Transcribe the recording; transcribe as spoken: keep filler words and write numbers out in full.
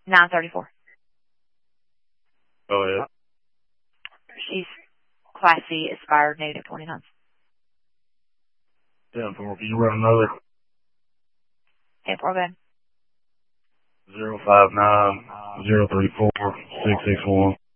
nine thirty-four. Go ahead. She's Class C, expired negative twenty-nine. ten four, can you run another? ten four, go ahead. zero five nine zero three four six six one.